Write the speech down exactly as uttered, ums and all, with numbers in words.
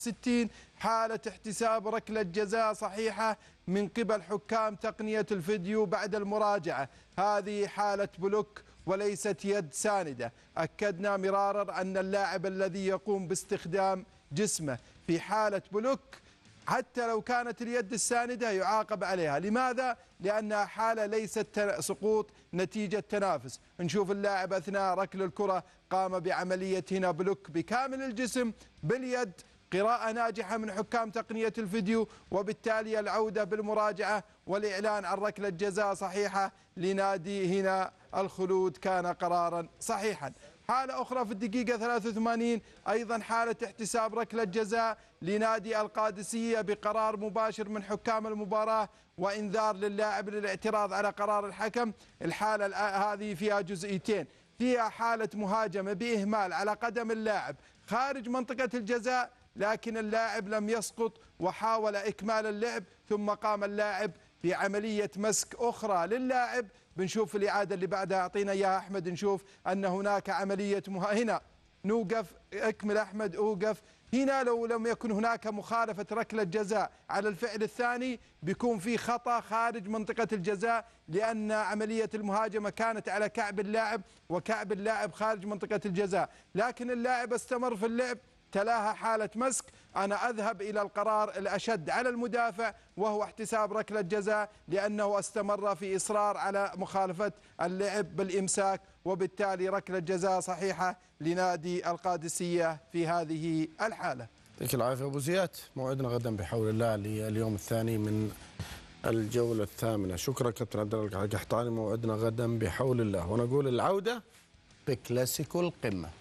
ستين حالة احتساب ركلة جزاء صحيحة من قبل حكام تقنية الفيديو بعد المراجعة. هذه حالة بلوك وليست يد ساندة. أكدنا مرارا أن اللاعب الذي يقوم باستخدام جسمه في حالة بلوك حتى لو كانت اليد الساندة يعاقب عليها. لماذا؟ لأنها حالة ليست سقوط نتيجة تنافس. نشوف اللاعب أثناء ركل الكرة قام بعملية هنا بلوك بكامل الجسم باليد، قراءة ناجحة من حكام تقنية الفيديو، وبالتالي العودة بالمراجعة والإعلان عن ركلة جزاء صحيحة لنادي هنا الخلود كان قرارا صحيحا. حالة أخرى في الدقيقة ثلاثة وثمانين أيضا حالة احتساب ركلة جزاء لنادي القادسية بقرار مباشر من حكام المباراة وإنذار للاعب للاعتراض على قرار الحكم. الحالة هذه فيها جزئيتين، فيها حالة مهاجمة بإهمال على قدم اللاعب خارج منطقة الجزاء، لكن اللاعب لم يسقط وحاول إكمال اللعب، ثم قام اللاعب بعملية مسك أخرى للاعب. بنشوف الإعادة اللي بعدها، أعطينا إياها أحمد. نشوف أن هناك عملية مه... هنا نوقف، اكمل أحمد، أوقف. هنا لو لم يكن هناك مخالفة ركلة جزاء على الفعل الثاني بيكون في خطأ خارج منطقة الجزاء، لأن عملية المهاجمة كانت على كعب اللاعب وكعب اللاعب خارج منطقة الجزاء، لكن اللاعب استمر في اللعب، تلاها حالة مسك. أنا أذهب إلى القرار الأشد على المدافع وهو احتساب ركلة جزاء، لأنه استمر في إصرار على مخالفة اللعب بالإمساك، وبالتالي ركلة جزاء صحيحة لنادي القادسية في هذه الحالة. يعطيك العافية أبو زياد. موعدنا غدا بحول الله لليوم الثاني من الجولة الثامنة. شكرا كابتن عبد الله القحطاني. موعدنا غدا بحول الله، ونقول العودة بكلاسيكو القمة.